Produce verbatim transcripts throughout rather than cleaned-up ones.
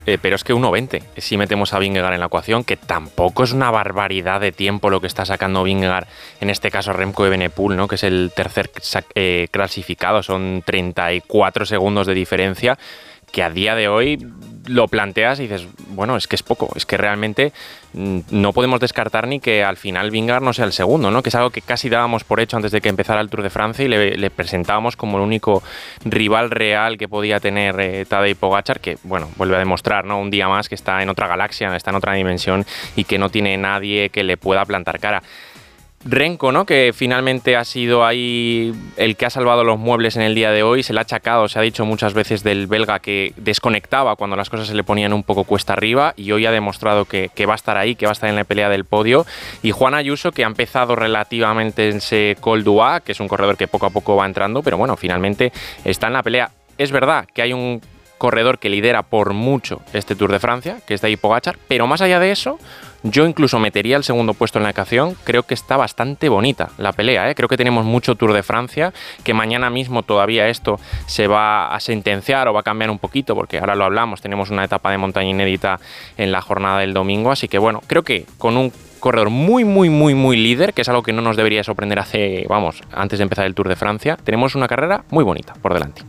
Eh, pero es que uno veinte, si metemos a Vingegaard en la ecuación, que tampoco es una barbaridad de tiempo lo que está sacando Vingegaard, en este caso Remco Evenepoel, ¿no? Que es el tercer eh, clasificado, son treinta y cuatro segundos de diferencia, que a día de hoy lo planteas y dices, bueno, es que es poco, es que realmente no podemos descartar ni que al final Vingegaard no sea el segundo, ¿no? Que es algo que casi dábamos por hecho antes de que empezara el Tour de Francia y le, le presentábamos como el único rival real que podía tener eh, Tadej Pogačar, que, bueno, vuelve a demostrar, ¿no? Un día más que está en otra galaxia, está en otra dimensión y que no tiene nadie que le pueda plantar cara. Remco, ¿no? Que finalmente ha sido ahí el que ha salvado los muebles en el día de hoy, se le ha achacado, se ha dicho muchas veces del belga que desconectaba cuando las cosas se le ponían un poco cuesta arriba, y hoy ha demostrado que, que va a estar ahí, que va a estar en la pelea del podio. Y Juan Ayuso, que ha empezado relativamente en ese Col d'Huez, que es un corredor que poco a poco va entrando, pero bueno, finalmente está en la pelea. Es verdad que hay un corredor que lidera por mucho este Tour de Francia, que es Tadej Pogačar, pero más allá de eso, yo incluso metería el segundo puesto en la ecuación. Creo que está bastante bonita la pelea, ¿eh? Creo que tenemos mucho Tour de Francia, que mañana mismo todavía esto se va a sentenciar o va a cambiar un poquito, porque ahora lo hablamos, tenemos una etapa de montaña inédita en la jornada del domingo, así que bueno, creo que con un corredor muy, muy, muy, muy líder, que es algo que no nos debería sorprender hace, vamos, antes de empezar el Tour de Francia, tenemos una carrera muy bonita por delante.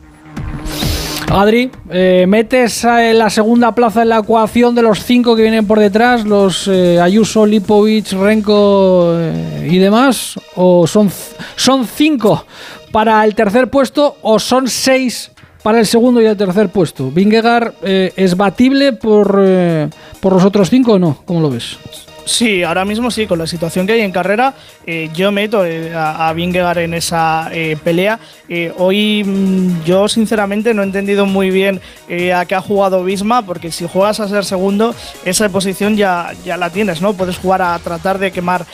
Adri, eh, ¿metes eh, la segunda plaza en la ecuación de los cinco que vienen por detrás, los eh, Ayuso, Lipovic, Renko eh, y demás? ¿O son, son cinco para el tercer puesto o son seis para el segundo y el tercer puesto? ¿Vingegaard eh, es batible por, eh, por los otros cinco o no? ¿Cómo lo ves? Sí, ahora mismo sí, con la situación que hay en carrera, eh, yo meto eh, a, a Vingegaard en esa eh, pelea. Eh, hoy mmm, yo sinceramente no he entendido muy bien eh, a qué ha jugado Visma, porque si juegas a ser segundo, esa posición ya, ya la tienes, ¿no? Puedes jugar a tratar de quemar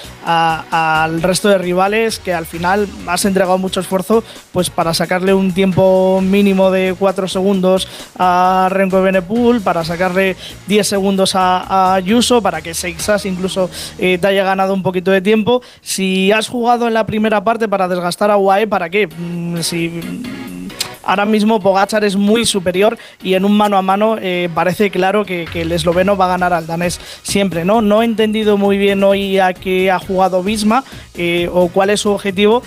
al resto de rivales, que al final has entregado mucho esfuerzo pues para sacarle un tiempo mínimo de cuatro segundos a Remco Evenepoel, para sacarle diez segundos a, a Ayuso, para que Seixas incluso eh, te haya ganado un poquito de tiempo. Si has jugado en la primera parte para desgastar a U A E, ¿para qué? Mm, si ahora mismo Pogačar es muy superior y en un mano a mano eh, parece claro que, que el esloveno va a ganar al danés siempre, ¿no? No he entendido muy bien hoy a qué ha jugado Visma eh, o cuál es su objetivo,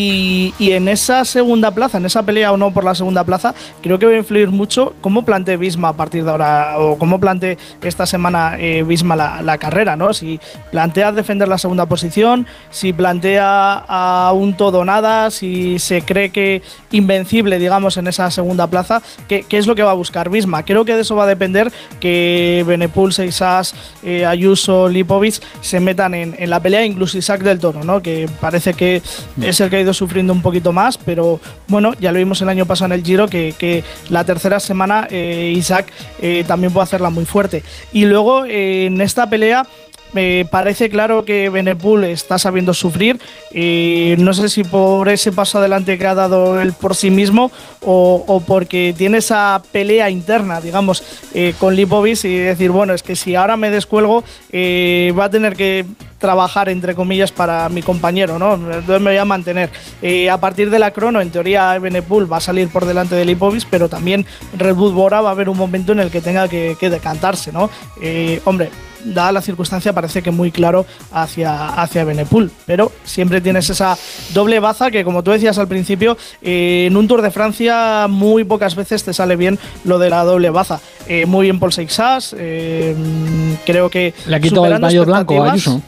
y, y en esa segunda plaza, en esa pelea o no por la segunda plaza, creo que va a influir mucho cómo plantee Visma a partir de ahora, o cómo plantee esta semana eh, Visma la, la carrera, ¿no? Si plantea defender la segunda posición, si plantea a un todo o nada, si se cree que invencible, digamos, en esa segunda plaza, ¿qué, qué es lo que va a buscar Visma? Creo que de eso va a depender que Evenepoel, Seixas, eh, Ayuso, Lipovic se metan en, en la pelea, incluso Isaac del Toro, ¿no? Que parece que es el que ha ido sufriendo un poquito más, pero bueno, ya lo vimos el año pasado en el Giro, que, que la tercera semana eh, Isaac eh, también puede hacerla muy fuerte. Y luego eh, en esta pelea me parece claro que Evenepoel está sabiendo sufrir, eh, no sé si por ese paso adelante que ha dado él por sí mismo o, o porque tiene esa pelea interna, digamos, eh, con Lipovic, y decir, bueno, es que si ahora me descuelgo eh, va a tener que trabajar, entre comillas, para mi compañero, ¿no? Entonces me voy a mantener. Eh, a partir de la crono, en teoría, Evenepoel va a salir por delante de Lipovic, pero también Red Bull Bora va a haber un momento en el que tenga que, que decantarse, ¿no? Eh, hombre, dada la circunstancia, parece que muy claro hacia, hacia Evenepoel, pero siempre tienes esa doble baza que, como tú decías al principio, eh, en un Tour de Francia muy pocas veces te sale bien lo de la doble baza. Eh, muy bien Paul Seixas, eh, creo que le ha quitado el maillot blanco a Ayuso.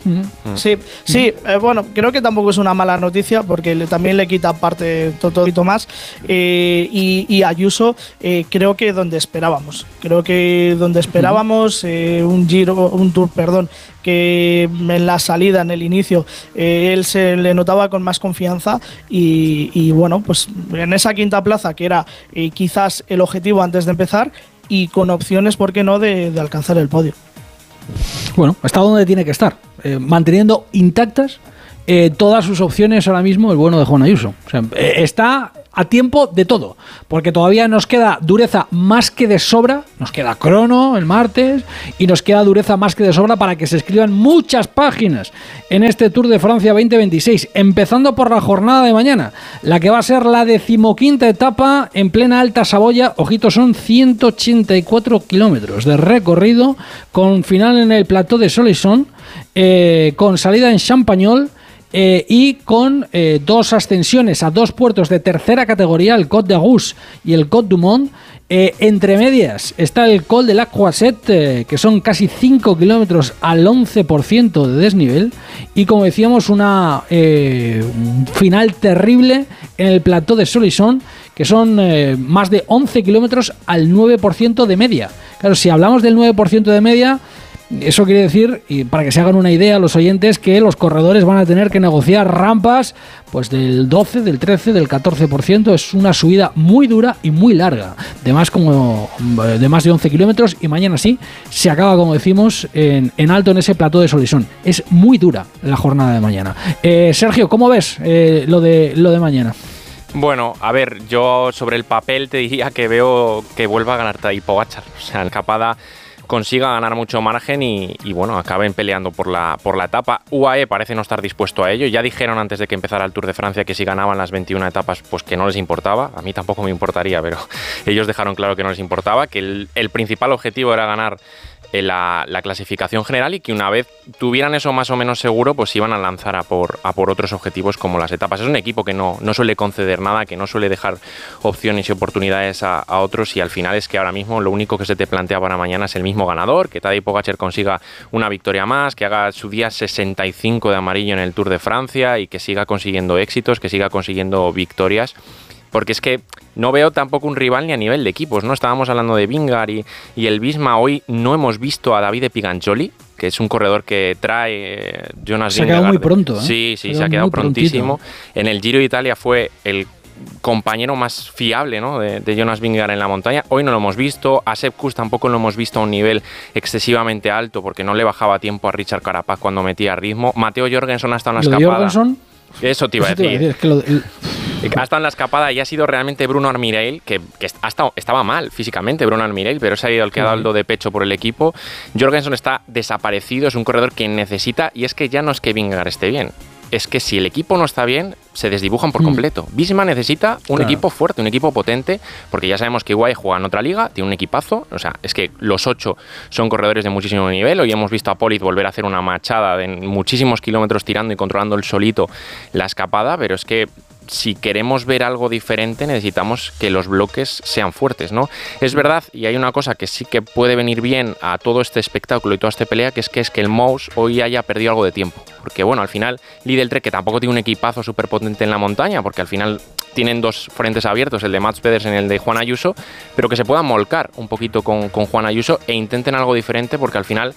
Sí, sí, eh, bueno, creo que tampoco es una mala noticia, porque le, también le quita parte todo y más. Eh, y, y Ayuso, eh, creo que donde esperábamos, creo que donde esperábamos, eh, un giro, un tour, perdón, que en la salida, en el inicio, eh, él se le notaba con más confianza, y, y bueno, pues en esa quinta plaza, que era eh, quizás el objetivo antes de empezar, y con opciones, ¿por qué no?, de, de alcanzar el podio. Bueno, está donde tiene que estar, eh, manteniendo intactas eh, todas sus opciones ahora mismo el bueno de Juan Ayuso. O sea, eh, está a tiempo de todo, porque todavía nos queda dureza más que de sobra, nos queda crono el martes y nos queda dureza más que de sobra para que se escriban muchas páginas en este Tour de Francia veinte veintiséis, empezando por la jornada de mañana, la que va a ser la decimoquinta etapa en plena Alta Saboya. Ojito, son ciento ochenta y cuatro kilómetros de recorrido, con final en el Plateau de Solisson, eh, con salida en Champagnol, Eh, y con eh, dos ascensiones a dos puertos de tercera categoría, el Côte d'Argus y el Côte du Mont. Eh, entre medias está el Col de la Croisette, eh, que son casi cinco kilómetros al once por ciento de desnivel, y como decíamos, una eh, un final terrible en el Plateau de Solisson, que son eh, más de once kilómetros al nueve por ciento de media. Claro, si hablamos del nueve por ciento de media, eso quiere decir, y para que se hagan una idea los oyentes, que los corredores van a tener que negociar rampas pues del doce, del trece, del catorce por ciento. Es una subida muy dura y muy larga, de más, como, de, más de once kilómetros, y mañana sí se acaba, como decimos, en, en alto en ese Plateau de Solisson. Es muy dura la jornada de mañana. Eh, Sergio, ¿cómo ves eh, lo, de, lo de mañana? Bueno, a ver, yo sobre el papel te diría que veo que vuelva a ganar Tadej Pogačar. O sea, en escapada consiga ganar mucho margen y, y bueno, acaben peleando por la, por la etapa. U A E parece no estar dispuesto a ello. Ya dijeron antes de que empezara el Tour de Francia que si ganaban las veintiuna etapas, pues que no les importaba. A mí tampoco me importaría, pero ellos dejaron claro que no les importaba, que el, el principal objetivo era ganar La, la clasificación general, y que una vez tuvieran eso más o menos seguro, pues iban a lanzar a por, a por otros objetivos como las etapas. Es un equipo que no, no suele conceder nada, que no suele dejar opciones y oportunidades a, a otros, y al final es que ahora mismo lo único que se te plantea para mañana es el mismo ganador, que Tadej Pogačar consiga una victoria más, que haga su día sesenta y cinco de amarillo en el Tour de Francia y que siga consiguiendo éxitos, que siga consiguiendo victorias. Porque es que no veo tampoco un rival ni a nivel de equipos, ¿no? Estábamos hablando de Vingegaard y, y el Visma. Hoy no hemos visto a Davide Pigangioli, que es un corredor que trae Jonas Vingegaard. Se ha quedado muy pronto, ¿eh? Sí, sí, se ha quedado prontísimo. Prontito. En el Giro de Italia fue el compañero más fiable, ¿no?, de, de Jonas Vingegaard en la montaña. Hoy no lo hemos visto. A Sepp Kuss tampoco lo hemos visto a un nivel excesivamente alto, porque no le bajaba tiempo a Richard Carapaz cuando metía ritmo. Matteo Jorgensen ha estado en la escapada. Jorgensen? Eso te iba a decir. Iba a decir es que lo, el... Ha estado en la escapada y ha sido realmente Bruno Armirel, que, que ha estado, estaba mal físicamente Bruno Armirel, pero se ha ido el que ha dado el do de pecho por el equipo. Jorgensen está desaparecido, es un corredor que necesita, y es que ya no es que Vingegaard esté bien, es que si el equipo no está bien, se desdibujan por completo. Mm. Visma necesita un claro. equipo fuerte, un equipo potente, porque ya sabemos que U A E juega en otra liga, tiene un equipazo, o sea, es que los ocho son corredores de muchísimo nivel. Hoy hemos visto a Polit volver a hacer una machada de muchísimos kilómetros tirando y controlando el solito la escapada, pero es que si queremos ver algo diferente necesitamos que los bloques sean fuertes, ¿no? Es verdad, y hay una cosa que sí que puede venir bien a todo este espectáculo y toda esta pelea, que es que es que el Mouse hoy haya perdido algo de tiempo, porque bueno, al final Lidl Trek, que tampoco tiene un equipazo súper potente en la montaña, porque al final tienen dos frentes abiertos, el de Mats Pedersen y el de Juan Ayuso, pero que se puedan molcar un poquito con, con Juan Ayuso e intenten algo diferente, porque al final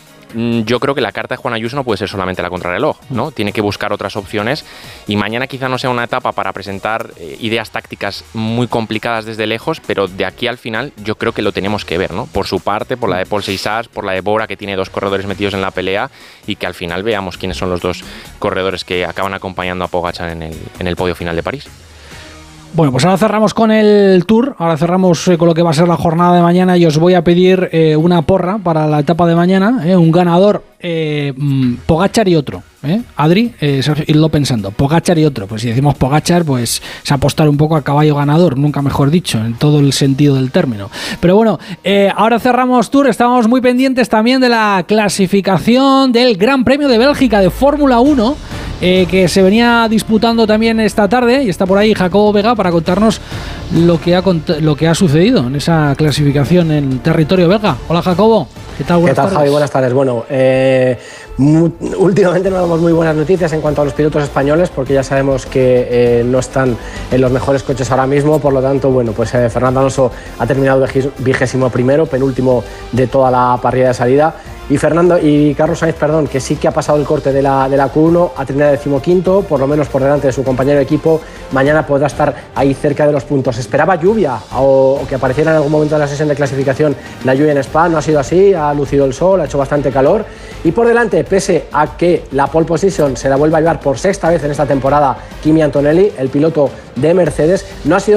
yo creo que la carta de Juan Ayuso no puede ser solamente la contrarreloj, ¿no? Tiene que buscar otras opciones, y mañana quizá no sea una etapa para presentar eh, ideas tácticas muy complicadas desde lejos, pero de aquí al final yo creo que lo tenemos que ver, ¿no? Por su parte, por la de Paul Seixas, por la de Bora, que tiene dos corredores metidos en la pelea, y que al final veamos quiénes son los dos corredores que acaban acompañando a Pogačar en el, en el podio final de París. Bueno, pues ahora cerramos con el Tour, ahora cerramos eh, con lo que va a ser la jornada de mañana, y os voy a pedir eh, una porra para la etapa de mañana, eh, un ganador, eh, Pogačar y otro, eh. Adri, eh, irlo pensando, Pogačar y otro, pues si decimos Pogačar, pues es apostar un poco a caballo ganador, nunca mejor dicho, en todo el sentido del término. Pero bueno, eh, ahora cerramos Tour, estábamos muy pendientes también de la clasificación del Gran Premio de Bélgica de Fórmula uno, Eh, que se venía disputando también esta tarde, y está por ahí Jacobo Vega para contarnos lo que ha lo que ha sucedido en esa clasificación en territorio belga. Hola Jacobo, ¿qué tal? Buenas ¿Qué tal, tardes. Javi? Buenas tardes. Bueno, eh, muy, últimamente no damos muy buenas noticias en cuanto a los pilotos españoles, porque ya sabemos que eh, no están en los mejores coches ahora mismo. Por lo tanto, bueno, pues eh, Fernando Alonso ha terminado vigésimo primero, penúltimo de toda la parrilla de salida. Y Fernando y Carlos Sainz, perdón, que sí que ha pasado el corte de la, de la Q uno, ha terminado decimoquinto, por lo menos por delante de su compañero de equipo. Mañana podrá estar ahí cerca de los puntos. Esperaba lluvia o, o que apareciera en algún momento de la sesión de clasificación la lluvia en Spa, no ha sido así, ha lucido el sol, ha hecho bastante calor. Y por delante, pese a que la pole position se la vuelve a llevar por sexta vez en esta temporada Kimi Antonelli, el piloto de Mercedes, no ha sido